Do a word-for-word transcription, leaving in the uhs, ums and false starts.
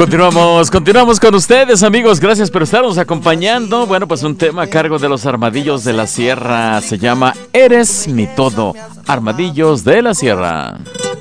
Continuamos, continuamos con ustedes, amigos. Gracias por estarnos acompañando. Bueno, pues un tema a cargo de los Armadillos de la Sierra se llama Eres mi todo. Armadillos de la Sierra.